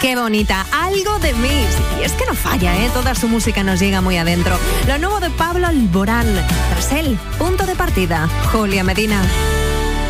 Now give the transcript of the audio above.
Qué bonita, Algo de mí. Sí, es que no falla, toda su música nos llega muy adentro. Lo nuevo de Pablo Alborán. Tras él, Punto de Partida, Julia Medina.